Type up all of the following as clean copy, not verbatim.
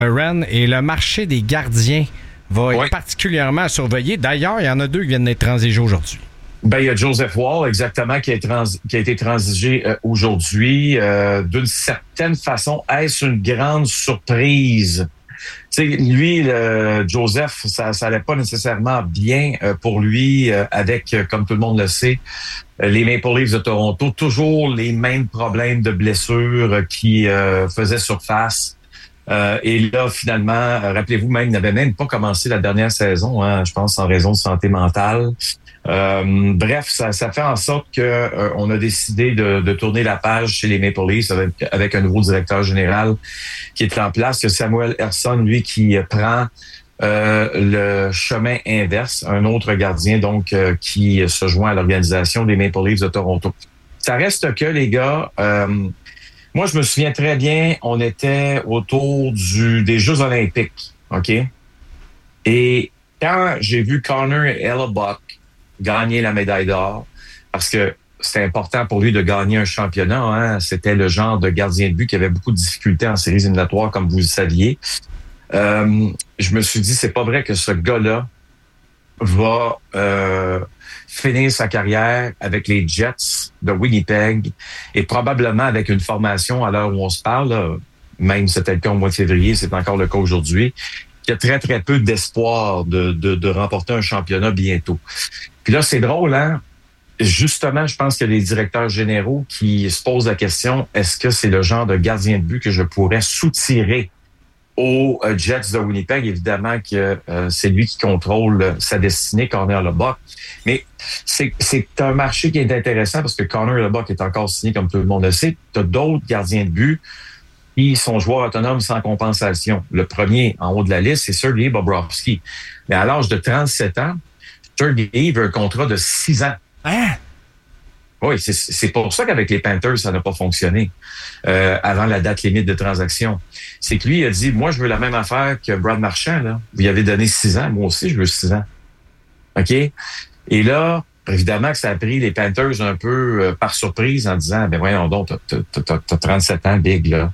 Ren, et le marché des gardiens va être particulièrement surveillé. D'ailleurs, il y en a 2 qui viennent d'être transigés aujourd'hui. Ben, il y a Joseph Woll, exactement, qui a été transigé aujourd'hui. D'une certaine façon, est-ce une grande surprise? Tu sais, lui, Joseph, ça allait pas nécessairement bien pour lui avec, comme tout le monde le sait, les Maple Leafs de Toronto. Toujours les mêmes problèmes de blessures qui faisaient surface. Et là, finalement, rappelez-vous, il n'avait même pas commencé la dernière saison, hein, je pense, en raison de santé mentale. Bref, ça fait en sorte que on a décidé de tourner la page chez les Maple Leafs avec un nouveau directeur général qui est en place. Il y a Samuel Ersson, lui, qui prend le chemin inverse, un autre gardien donc qui se joint à l'organisation des Maple Leafs de Toronto. Ça reste que, les gars, moi, je me souviens très bien, on était autour des Jeux olympiques, OK? Et quand j'ai vu Connor Hellebuyck gagner la médaille d'or, parce que c'était important pour lui de gagner un championnat, hein? C'était le genre de gardien de but qui avait beaucoup de difficultés en séries éliminatoires, comme vous le saviez. Je me suis dit, c'est pas vrai que ce gars-là va finir sa carrière avec les Jets de Winnipeg et probablement avec une formation, à l'heure où on se parle, là, même si c'était le cas au mois de février, c'est encore le cas aujourd'hui, qui a très, très peu d'espoir de remporter un championnat bientôt. Puis là, c'est drôle, hein? Justement, je pense que les directeurs généraux qui se posent la question, est-ce que c'est le genre de gardien de but que je pourrais soutirer aux Jets de Winnipeg? Évidemment que c'est lui qui contrôle sa destinée, Connor Hellebuyck. Mais c'est un marché qui est intéressant parce que Connor Hellebuyck est encore signé, comme tout le monde le sait. Tu as d'autres gardiens de but qui sont joueurs autonomes sans compensation. Le premier en haut de la liste, c'est Sergei Bobrovsky. Mais à l'âge de 37 ans, Sergei veut un contrat de 6 ans. Hein? Oui, c'est pour ça qu'avec les Panthers, ça n'a pas fonctionné avant la date limite de transaction. C'est que lui, il a dit, moi, je veux la même affaire que Brad Marchand. Là. Vous y avez donné 6 ans, moi aussi, je veux 6 ans. OK? Et là, évidemment que ça a pris les Panthers un peu par surprise en disant, ben voyons donc, t'as 37 ans, Big, là.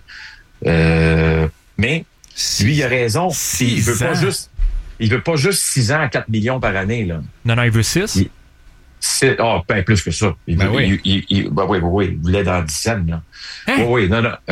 Mais lui, il a raison. Il veut pas juste 6 ans à 4 millions par année, là. Non, il veut 6? Ben plus que ça. Il voulait dans 10 ans, là. Hein? Oui.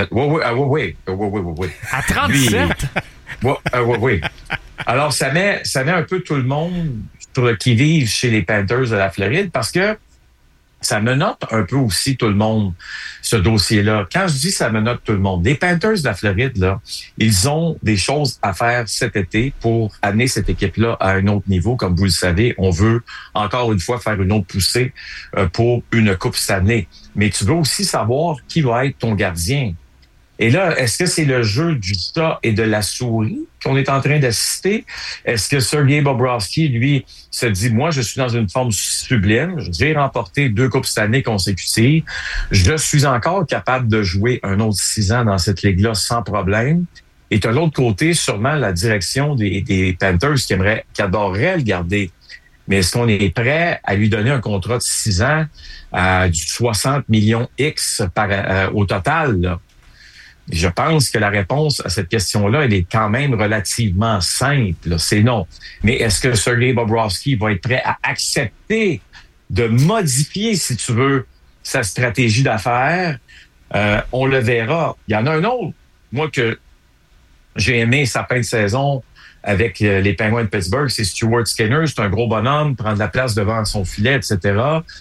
À 37? Oui. Alors, ça met un peu tout le monde sur le qui-vive chez les Panthers de la Floride parce que ça menotte un peu aussi tout le monde, ce dossier-là. Quand je dis ça menotte tout le monde, les Panthers de la Floride, là, ils ont des choses à faire cet été pour amener cette équipe-là à un autre niveau. Comme vous le savez, on veut encore une fois faire une autre poussée pour une Coupe Stanley. Mais tu veux aussi savoir qui va être ton gardien. Et là, est-ce que c'est le jeu du chat et de la souris qu'on est en train d'assister? Est-ce que Sergei Bobrovsky, lui, se dit, moi, je suis dans une forme sublime, j'ai remporté 2 Coupes Stanley consécutives, je suis encore capable de jouer un autre 6 ans dans cette ligue-là sans problème. Et de l'autre côté, sûrement la direction des Panthers qui adorerait le garder. Mais est-ce qu'on est prêt à lui donner un contrat de 6 ans à du 60 millions X au total, là? Je pense que la réponse à cette question-là, elle est quand même relativement simple. Là. C'est non. Mais est-ce que Sergei Bobrovsky va être prêt à accepter de modifier, si tu veux, sa stratégie d'affaires? On le verra. Il y en a un autre, moi, que j'ai aimé sa fin de saison avec les Penguins de Pittsburgh, c'est Stuart Skinner. C'est un gros bonhomme, prend de la place devant son filet, etc.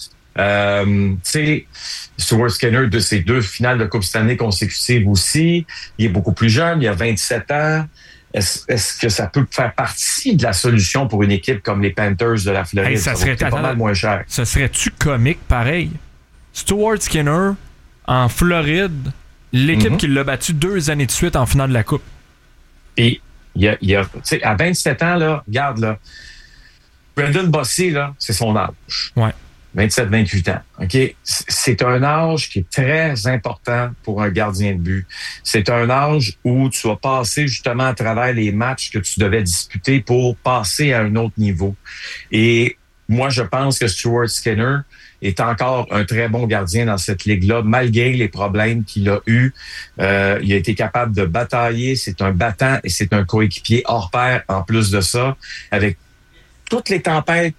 Tu sais, Stuart Skinner, de ses 2 finales de Coupe Stanley consécutives aussi. Il est beaucoup plus jeune, il a 27 ans. Est-ce que ça peut faire partie de la solution pour une équipe comme les Panthers de la Floride? Hey, ça serait pas mal moins cher. Ça serait-tu comique pareil? Stuart Skinner en Floride, l'équipe qui l'a battu 2 années de suite en finale de la Coupe. Et il y a tu sais, à 27 ans, là, regarde, là, Brendan Bossy, là, c'est son âge. Ouais. 27-28 ans. OK? C'est un âge qui est très important pour un gardien de but. C'est un âge où tu vas passer justement à travers les matchs que tu devais disputer pour passer à un autre niveau. Et moi, je pense que Stuart Skinner est encore un très bon gardien dans cette ligue-là, malgré les problèmes qu'il a eus. Il a été capable de batailler. C'est un battant et c'est un coéquipier hors pair en plus de ça, avec toutes les tempêtes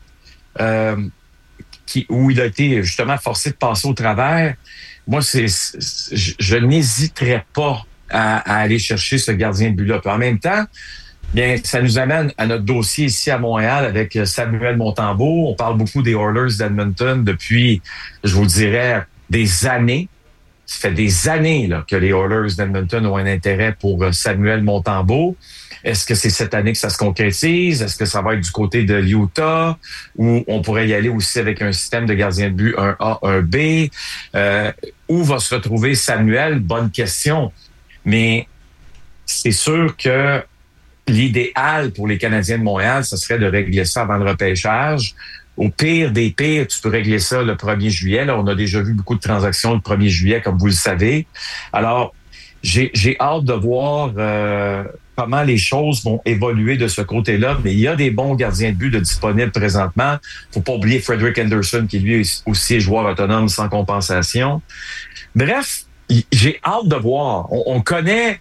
où il a été justement forcé de passer au travers. Moi, je n'hésiterais pas à aller chercher ce gardien de but-là. Puis en même temps, bien, ça nous amène à notre dossier ici à Montréal avec Samuel Montembeault. On parle beaucoup des Oilers d'Edmonton depuis, je vous dirais, des années. Ça fait des années là, que les Oilers d'Edmonton ont un intérêt pour Samuel Montembeault. Est-ce que c'est cette année que ça se concrétise? Est-ce que ça va être du côté de l'Utah? Ou on pourrait y aller aussi avec un système de gardien de but 1A, 1B? Où va se retrouver Samuel? Bonne question. Mais c'est sûr que l'idéal pour les Canadiens de Montréal, ce serait de régler ça avant le repêchage. Au pire des pires, tu peux régler ça le 1er juillet. Là, on a déjà vu beaucoup de transactions le 1er juillet, comme vous le savez. Alors, j'ai hâte de voir comment les choses vont évoluer de ce côté-là. Mais il y a des bons gardiens de but de disponibles présentement. Faut pas oublier Frederick Anderson, qui lui aussi est joueur autonome sans compensation. Bref, j'ai hâte de voir. On connaît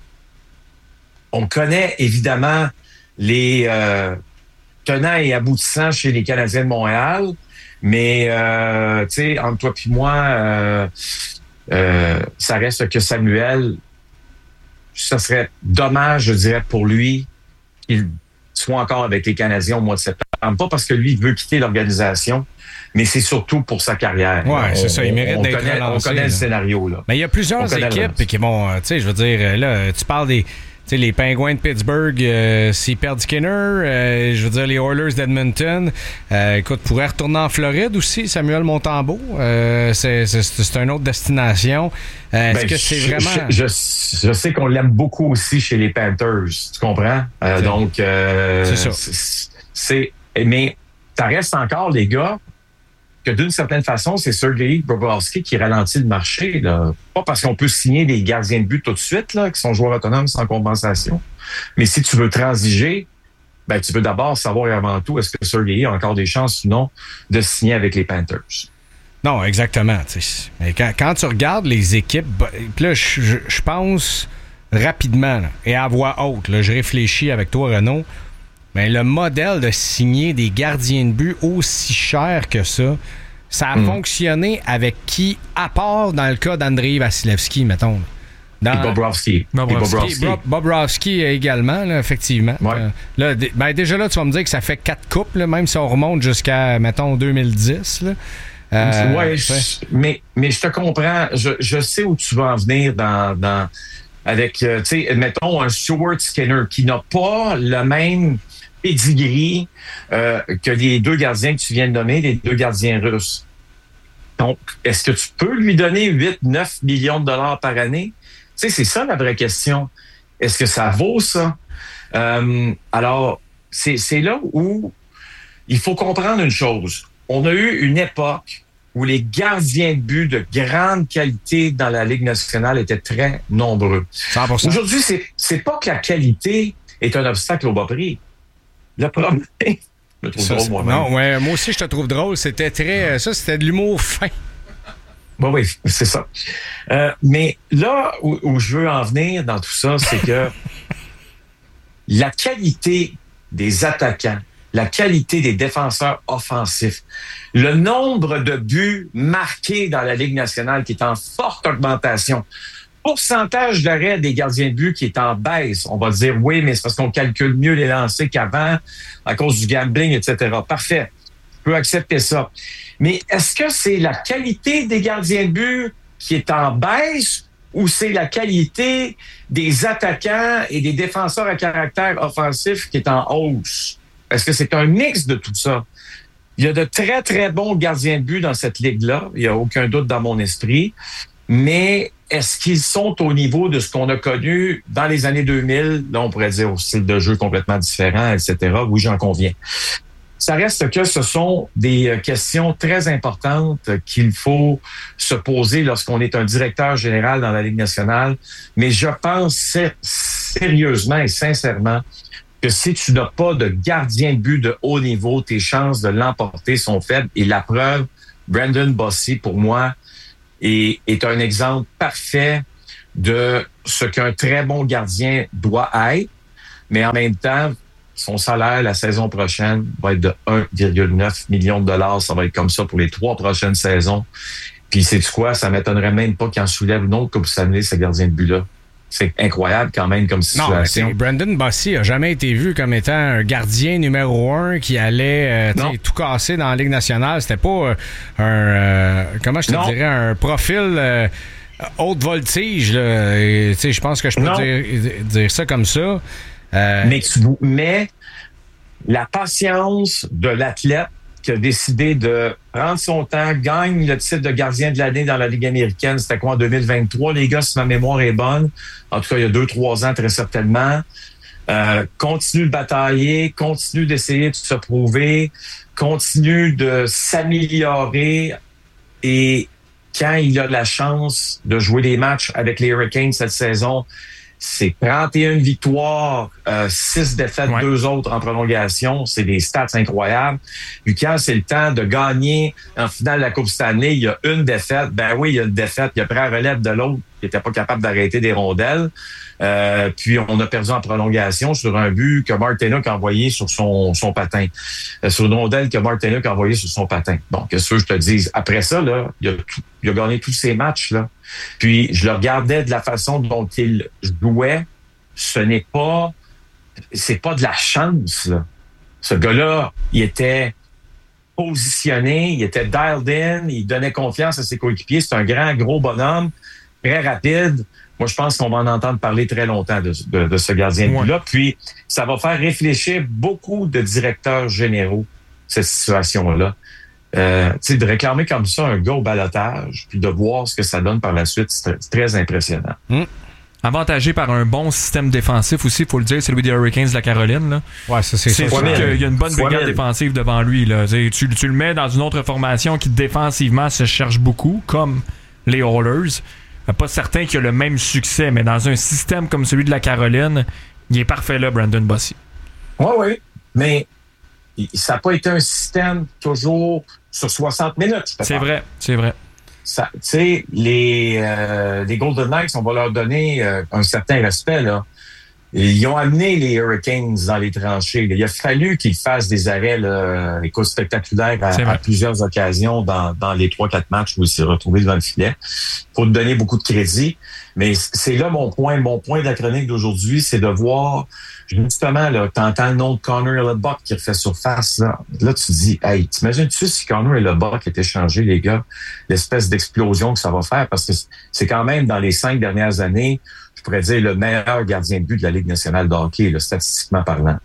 évidemment les tenants et aboutissants chez les Canadiens de Montréal, mais tu sais, entre toi et moi, ça reste que Samuel, ça serait dommage, je dirais, pour lui qu'il soit encore avec les Canadiens au mois de septembre. Pas parce que lui veut quitter l'organisation, mais c'est surtout pour sa carrière. Oui, c'est ça. Il mérite d'être relancé. On connaît le scénario, là. Mais il y a plusieurs équipes qui vont, tu sais, je veux dire, là, tu parles des... Tu sais, les Penguins de Pittsburgh, s'ils perdent Skinner, je veux dire, les Oilers d'Edmonton, écoute, pourraient retourner en Floride aussi, Samuel Montembeault. C'est une autre destination. Est-ce que c'est vraiment... Je sais qu'on l'aime beaucoup aussi chez les Panthers, tu comprends? Donc, c'est ça. Mais ça reste encore, les gars, que d'une certaine façon, c'est Sergei Bobrovsky qui ralentit le marché, là. Pas parce qu'on peut signer des gardiens de but tout de suite, là, qui sont joueurs autonomes sans compensation. Mais si tu veux transiger, ben, tu veux d'abord savoir avant tout est-ce que Sergei a encore des chances ou non de signer avec les Panthers. Non, exactement. Mais quand tu regardes les équipes, là, je pense rapidement, là, et à voix haute, là, je réfléchis avec toi, Renaud. Mais le modèle de signer des gardiens de but aussi cher que ça a fonctionné avec qui, à part dans le cas d'Andrei Vasilevski, mettons. Et Bobrovsky. Bobrovsky également, là, effectivement. Ouais. Là, déjà là, tu vas me dire que ça fait 4 coupes, là, même si on remonte jusqu'à, mettons, 2010. Oui, mais je te comprends. Je sais où tu vas en venir avec, tu sais, mettons, un Stuart Skinner qui n'a pas le même pedigree que les deux gardiens que tu viens de nommer, les deux gardiens russes. Donc, est-ce que tu peux lui donner 8-9 millions de dollars par année? Tu sais, c'est ça la vraie question. Est-ce que ça vaut ça? Alors, c'est là où il faut comprendre une chose. On a eu une époque où les gardiens de but de grande qualité dans la Ligue nationale étaient très nombreux. 100%. Aujourd'hui, c'est pas que la qualité est un obstacle au bas prix. Le problème... Je me trouve drôle moi-même. Non, ouais, moi aussi, je te trouve drôle. C'était très... Ça, c'était de l'humour fin. Oui, c'est ça. Mais là où je veux en venir dans tout ça, c'est que la qualité des attaquants, la qualité des défenseurs offensifs, le nombre de buts marqués dans la Ligue nationale qui est en forte augmentation, pourcentage d'arrêt des gardiens de but qui est en baisse. On va dire oui, mais c'est parce qu'on calcule mieux les lancers qu'avant à cause du gambling, etc. Parfait. Je peux accepter ça. Mais est-ce que c'est la qualité des gardiens de but qui est en baisse ou c'est la qualité des attaquants et des défenseurs à caractère offensif qui est en hausse? Est-ce que c'est un mix de tout ça? Il y a de très, très bons gardiens de but dans cette ligue-là. Il n'y a aucun doute dans mon esprit. Mais est-ce qu'ils sont au niveau de ce qu'on a connu dans les années 2000? Là, on pourrait dire au style de jeu complètement différent, etc. Oui, j'en conviens. Ça reste que ce sont des questions très importantes qu'il faut se poser lorsqu'on est un directeur général dans la Ligue nationale. Mais je pense sérieusement et sincèrement que si tu n'as pas de gardien de but de haut niveau, tes chances de l'emporter sont faibles. Et la preuve, Brandon Bossy, pour moi, est un exemple parfait de ce qu'un très bon gardien doit être. Mais en même temps, son salaire la saison prochaine va être de 1,9 million de dollars. Ça va être comme ça pour les 3 prochaines saisons. Puis sais-tu quoi? Ça m'étonnerait même pas qu'il en soulève une autre Coupe Stanley, ce gardien de but-là. C'est incroyable quand même comme situation. Non, Brandon Bossy a jamais été vu comme étant un gardien numéro 1 qui allait tout casser dans la Ligue nationale. C'était pas comment je te dirais, un profil haute voltige. Je pense que je peux dire ça comme ça. Mais la patience de l'athlète qui a décidé de prendre son temps, gagne le titre de gardien de l'année dans la Ligue américaine, c'était quoi en 2023, les gars, si ma mémoire est bonne, en tout cas il y a 2-3 ans très certainement, continue de batailler, continue d'essayer de se prouver, continue de s'améliorer et quand il a la chance de jouer des matchs avec les Hurricanes cette saison, c'est 31 victoires, 6 défaites, 2 autres en prolongation. C'est des stats incroyables. Puis quand c'est le temps de gagner en finale de la Coupe Stanley, il y a une défaite. Ben oui, il y a une défaite. Il a pris la relève de l'autre qui n'était pas capable d'arrêter des rondelles. Puis on a perdu en prolongation sur un but que Martinook a envoyé sur son patin. Sur une rondelle que Martinook a envoyé sur son patin. Bon, qu'est-ce que je te dis? Après ça, là, il a gagné tous ces matchs-là. Puis je le regardais de la façon dont il jouait. C'est pas de la chance, là. Ce gars-là, il était positionné, il était dialed in, il donnait confiance à ses coéquipiers. C'est un grand, gros bonhomme, très rapide. Moi, je pense qu'on va en entendre parler très longtemps de ce gardien de but-là. Puis, ça va faire réfléchir beaucoup de directeurs généraux, cette situation-là. De réclamer comme ça un gars au balotage, puis de voir ce que ça donne par la suite, c'est très impressionnant. Avantagé par un bon système défensif aussi, il faut le dire, c'est celui des Hurricanes de la Caroline. Là. Ouais, ça, c'est sûr qu'il y a une bonne brigade défensive devant lui. Là. Tu le mets dans une autre formation qui défensivement se cherche beaucoup, comme les Oilers. Pas certain qu'il a le même succès, mais dans un système comme celui de la Caroline, il est parfait là, Brandon Bossy. Oui, mais ça n'a pas été un système toujours sur 60 minutes. C'est vrai. Tu sais, les Golden Knights, on va leur donner un certain respect, là. Ils ont amené les Hurricanes dans les tranchées. Il a fallu qu'ils fassent des arrêts spectaculaires à plusieurs occasions dans les 3-4 matchs où il s'est retrouvé devant le filet. Faut te donner beaucoup de crédit. Mais c'est là mon point de la chronique d'aujourd'hui, c'est de voir, justement, là, t'entends le nom de Connor Hellebuyck qui refait surface. Là, tu te dis, hey, t'imagines-tu si Connor Hellebuyck était changé, les gars, l'espèce d'explosion que ça va faire? Parce que c'est quand même, dans les 5 dernières années, je pourrais dire, le meilleur gardien de but de la Ligue nationale de hockey, là, statistiquement parlant.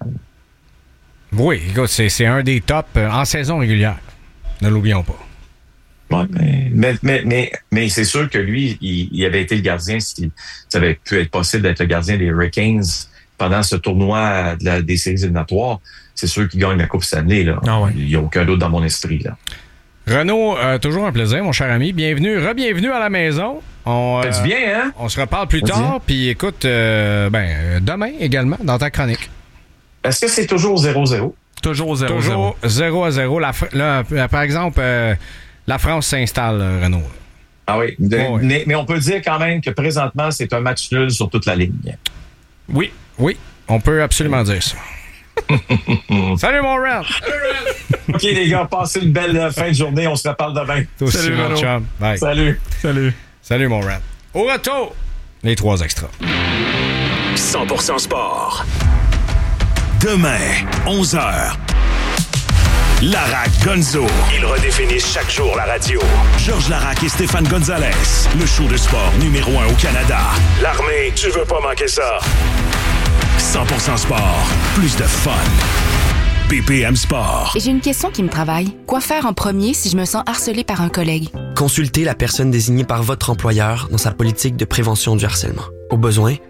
Oui, écoute, c'est un des tops en saison régulière. Ne l'oublions pas. Ouais, mais c'est sûr que lui, il avait été le gardien, si ça avait pu être possible d'être le gardien des Hurricanes pendant ce tournoi des séries éliminatoires. C'est sûr qu'il gagne la Coupe Stanley, là. Ah ouais. Il n'y a aucun doute dans mon esprit, là. Renaud, toujours un plaisir, mon cher ami. Re-bienvenue à la maison. Fait du bien, hein? On se reparle plus tard. Puis écoute, demain également, dans ta chronique. Est-ce que c'est toujours 0-0? Toujours 0-0. Toujours 0-0. Par exemple, la France s'installe, Renaud. Ah oui. Mais on peut dire quand même que présentement, c'est un match nul sur toute la ligne. Oui, on peut absolument dire ça. Salut, mon Red! OK, les gars, passez une belle fin de journée. On se reparle demain. Salut, mon chum. Bye. Salut, mon Red. Au retour, les 3 extras. 100% sport. Demain, 11h. Larac Gonzo. Ils redéfinissent chaque jour la radio. Georges Larac et Stéphane Gonzalez. Le show de sport numéro 1 au Canada. L'armée, tu veux pas manquer ça. 100% sport. Plus de fun. BPM Sport. J'ai une question qui me travaille. Quoi faire en premier si je me sens harcelé par un collègue? Consultez la personne désignée par votre employeur dans sa politique de prévention du harcèlement. Au besoin,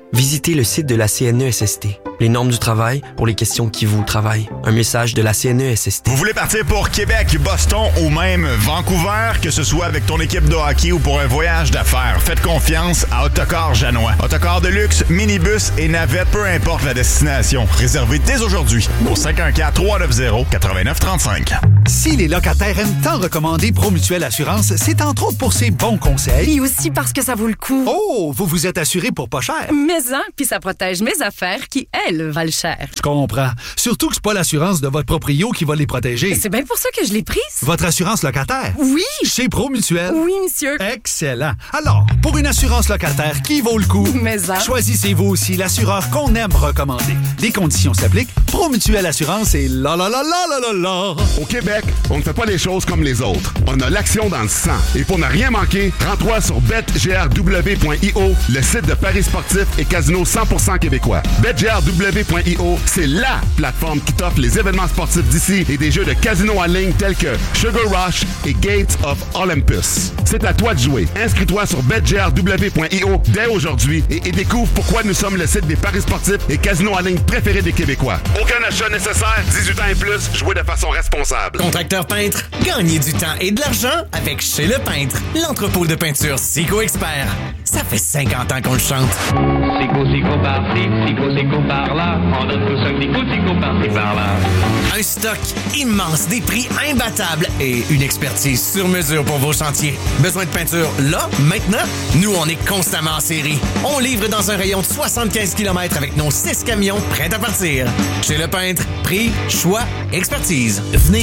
Visitez le site de la CNESST. Les normes du travail pour les questions qui vous travaillent. Un message de la CNESST. Vous voulez partir pour Québec, Boston ou même Vancouver, que ce soit avec ton équipe de hockey ou pour un voyage d'affaires, faites confiance à Autocar Janois. Autocar de luxe, minibus et navette, peu importe la destination. Réservez dès aujourd'hui au 514-390-8935. Si les locataires aiment tant recommander Promutuelle Assurance, c'est entre autres pour ses bons conseils. Et aussi parce que ça vaut le coup. Oh, vous vous êtes assuré pour pas cher. Mais puis ça protège mes affaires qui, elles, valent cher. Je comprends. Surtout que c'est pas l'assurance de votre proprio qui va les protéger. C'est bien pour ça que je l'ai prise. Votre assurance locataire? Oui. Chez Promutuelle? Oui, monsieur. Excellent. Alors, pour une assurance locataire qui vaut le coup, choisissez-vous aussi l'assureur qu'on aime recommander. Des conditions s'appliquent. Promutuelle Assurance et la la la la la la la. Au Québec, on ne fait pas les choses comme les autres. On a l'action dans le sang. Et pour ne rien manquer, rends-toi sur betgrw.io, le site de paris sportifs et casino 100% québécois. betgrw.io, c'est LA plateforme qui t'offre les événements sportifs d'ici et des jeux de casino en ligne tels que Sugar Rush et Gates of Olympus. C'est à toi de jouer. Inscris-toi sur betgrw.io dès aujourd'hui et découvre pourquoi nous sommes le site des paris sportifs et casinos en ligne préférés des Québécois. Aucun achat nécessaire, 18 ans et plus, jouez de façon responsable. Contracteur peintre, gagnez du temps et de l'argent avec Chez Le Peintre, l'entrepôt de peinture Sico Expert. Ça fait 50 ans qu'on le chante. Sico par-ci, Sico par-là, on donne tout ça, Sico par-ci, par-là. Un stock immense, des prix imbattables et une expertise sur mesure pour vos chantiers. Besoin de peinture là, maintenant? Nous, on est constamment en série. On livre dans un rayon de 75 km avec nos 6 camions prêts à partir. Chez Le Peintre, prix, choix, expertise. Venez